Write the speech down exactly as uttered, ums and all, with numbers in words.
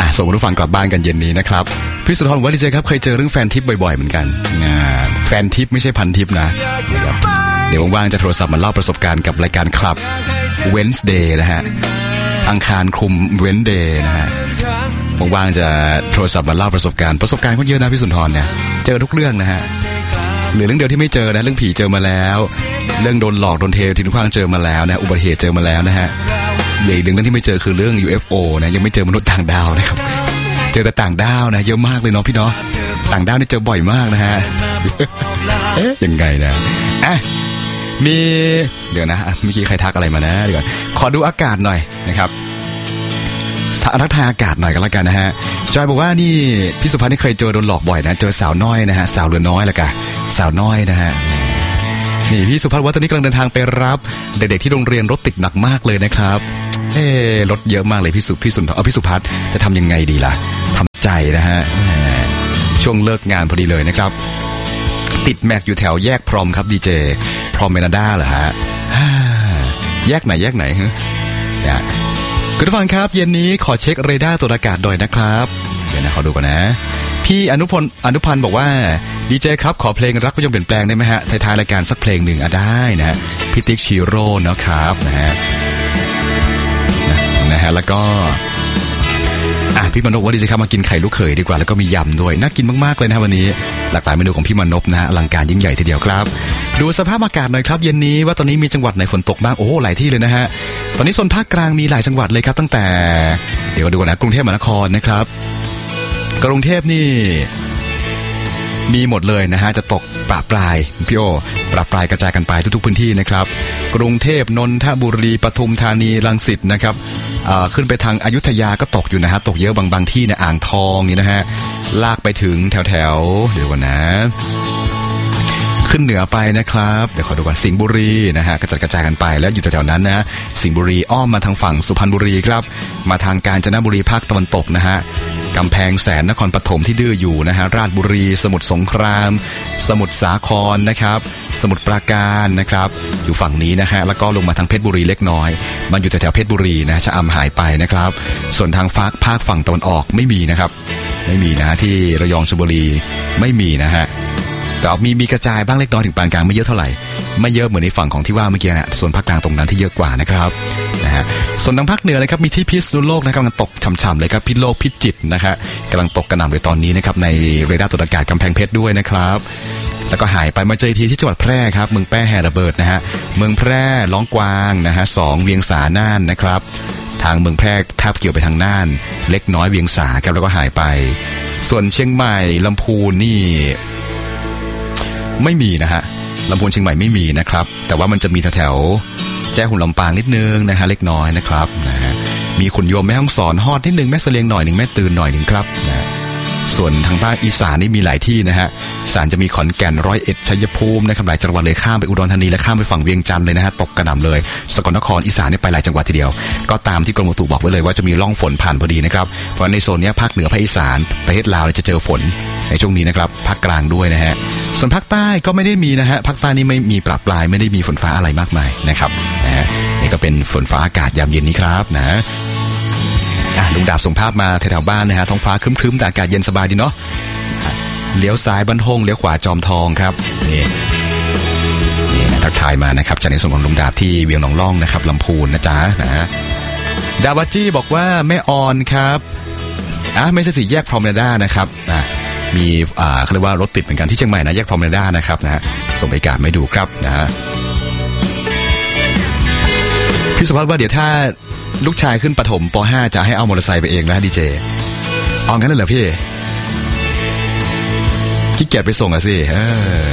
ส่งผู้ฟังกลับบ้านกันเย็นนี้นะครับพี่สุนทรว่าดีเจครับเคยเจอเรื่องแฟนทิปบ่อยๆเหมือนกันแฟนทิปไม่ใช่พันทิปนะเดี๋ยวว่างๆจะโทรศัพท์มาเล่าประสบการณ์กับรายการคลับ Wednesday นะฮะอังคารคลุม Wednesday นะฮะว่างๆจะโทรศัพท์มาเล่าประสบการณ์ประสบการณ์ก็เยอะนะพี่สุนทรเนี่ยเจอทุกเรื่องนะฮะหรือเรื่องเดียวที่ไม่เจอนะเรื่องผีเจอมาแล้วเรื่องโดนหลอกโดนเททิ้งทุกครั้งเจอมาแล้วนะอุบัติเหตุเจอมาแล้วนะฮะอีกหนึ่งเรื่องที่ไม่เจอคือเรื่อง ยู เอฟ โอ นะยังไม่เจอมนุษย์ต่างดาวนะครับเจอแต่ต่างดาวนะเยอะมากเลยเนาะพี่เนาะต่างดาวนี่เจอบ่อยมากนะฮะเอ๊ะยังไงนะอ่ะมีเดี๋ยวนะเมื่อกี้ใครทักอะไรมานะเดี๋ยวขอดูอากาศหน่อยนะครับทักทายอากาศหน่อยกันละกันนะฮะจอยบอกว่านี่พี่สุภัทรนี่เคยเจอโดนหลอกบ่อยนะเจอสาวน้อยนะฮะสาวเรือน้อยละกันสาวน้อยนะฮะนี่พี่สุภัทรว่าตอนนี้กำลังเดินทางไปรับเด็กๆที่โรงเรียนรถติดหนักมากเลยนะครับเอ๊รถเยอะมากเลยพี่สุพี่สุนเอาพี่สุภัทรจะทำยังไงดีล่ะทำใจนะฮะช่วงเลิกงานพอดีเลยนะครับติดแม็กอยู่แถวแยกพรอมครับดีเจพรอมเมนาด้าเหรอฮะแยกไหนแยกไหนฮะเนี่ยคุณผู้ฟังครับเย็นนี้ขอเช็คเรดาร์ตรวจอากาศหน่อยนะครับเดี๋ยวนะขอดูก่อนนะพี่อนุพลอนุพันธ์บอกว่าดีเจครับขอเพลงรักไม่ยอมเปลี่ยนแปลงได้ไหมฮะท้ายๆรายการสักเพลงหนึ่งอ่ะได้นะพี่ติ๊กชิโร่นะครับนะฮะนะฮะแล้วก็อ่ะพี่มนพว่าดีเจครับมากินไข่ลูกเขยดีกว่าแล้วก็มียำด้วยน่ากินมากๆเลยนะวันนี้หลากหลายเมนูของพี่มนพนะอลังการยิ่งใหญ่ทีเดียวครับดูสภาพอากาศหน่อยครับเย็นนี้ว่าตอนนี้มีจังหวัดไหนฝนตกบ้างโอ้หลายที่เลยนะฮะตอนนี้โซนภาคกลางมีหลายจังหวัดเลยครับตั้งแต่เดี๋ยวดูก่อนนะกรุงเทพมหานครนะครับกรุงเทพนี่มีหมดเลยนะฮะจะตกปราปรายพี่โอปราปรายกระจายกันไปทุกๆพื้นที่นะครับกรุงเทพนนทบุรีปทุมธานีรังสิตนะครับขึ้นไปทางอยุธยาก็ตกอยู่นะฮะตกเยอะบางบางที่เนี่ยอ่างทองนี่นะฮะลากไปถึงแถวแถวเดี๋ยวก่อนนะขึ้นเหนือไปนะครับเดี๋ยวขอดูก่อนสิงห์บุรีนะฮะกระจัดกระจายกันไปแล้วอยู่แถวๆนั้นนะสิงห์บุรีอ้อมมาทางฝั่งสุพรรณบุรีครับมาทางกาญจนบุรีภาคตะวันตกนะฮะกำแพงแสนนครปฐมที่ดื้ออยู่นะฮะราชบุรีสมุทรสงครามสมุทรสาครนะครับสมุทรปราการนะครับอยู่ฝั่งนี้นะฮะแล้วก็ลงมาทางเพชรบุรีเล็กน้อยมันอยู่แถวๆเพชรบุรีนะชะอำหายไปนะครับส่วนทางภาคภาคฝั่งตะวันออกไม่มีนะครับไม่มีนะที่ระยองชลบุรีไม่มีนะฮะแต่มีมีกระจายบ้างเล็กน้อยถึงปานกลางไม่เยอะเท่าไหร่ไม่เยอะเหมือนในฝั่งของที่ว่าเมื่อกี้นะส่วนภาคกลางตรงนั้นที่เยอะกว่านะครับนะฮะส่วนทางภาคเหนือนะครับมีที่พิษณุโลกนะครับกำลังตกฉ่ำๆเลยครับพิษณุโลกพิจิตรนะครับกำลังตกกระหน่ำเลยตอนนี้นะครับในเรดาร์ตรวจอากาศกำแพงเพชรด้วยนะครับแล้วก็หายไปมาเจอทีที่จังหวัดแพร่ครับเมืองแพร่แห่ระเบิดนะฮะเมืองแพร่ร้องกวางนะฮะสองเวียงสาน่านนะครับทางเมืองแพร่ทาบเกี่ยวไปทางน่านเล็กน้อยเวียงสาครับแล้วก็หายไปส่วนเชียงใหม่ลำพูนนี่ไม่มีนะฮะลำพูนเชียงใหม่ไม่มีนะครับแต่ว่ามันจะมีแถวๆแจ้ห่มลำปางนิดนึงนะฮะเล็กน้อยนะครับนะฮะมีขุนโยมแม่ฮ่องสอนฮอดนิดนึงแม่เสลียงหน่อยหนึ่งแม่ตื่นหน่อยหนึ่งครับนะส่วนทางภาคอีสานนี่มีหลายที่นะฮะอีสานจะมีขอนแก่นร้อยเอ็ดชัยภูมินะครับหลายจังหวัดเลยข้ามไปอุดรธานีและข้ามไปฝั่งเวียงจันทร์เลยนะฮะตกกระหน่ำเลยสกลนครอีสานนี่ไปหลายจังหวัดทีเดียวก็ตามที่กรมอุตุบอกไว้เลยว่าจะมีร่องฝนผ่านพอดีนะครับเพราะในโซนนี้ภาคเหนือภาคอีสานประเทศลาวจะเจอฝนในช่วงนี้นะครับภาคกลางด้วยนะฮะส่วนภาคใต้ก็ไม่ได้มีนะฮะภาคใต้นี่ไม่มีปรับปลายไม่ได้มีฝนฟ้าอะไรมากมายนะครับนะฮะนี่ก็เป็นฝนฟ้าอากาศยามเย็นนี้ครับนะลุงดาบส่งภาพมาแถวๆบ้านนะฮะท้องฟ้าครึ้มๆแต่อากาศเย็นสบายดีเนาะเลี้ยวซ้ายบ้านฮงเลี้ยวขวาจอมทองครับนี่นี่นะทักทายมานะครับจากในส่วนของลุงดาบที่เวียงหนองล่องนะครับลำพูนนะจ๊ะนะดาบาจี้บอกว่าแม่ออนครับอ่ะไม่ใช่สิแยกพรอมเนด้านะครับนะมีอ่าเขาเรียกว่ารถติดเหมือนกันที่เชียงใหม่นะแยกพรอมเนด้านะครับนะส่งบรรยากาศมาดูครับนะฮะพี่สุภัทรว่าเดี๋ยวถ้าลูกชายขึ้นประถมป ห้าจะให้เอามอเตอร์ไซค์ไปเองนะดีเจเอางั้นเลยเหรอพี่ขี้เกียจไปส่งอ่ะสิ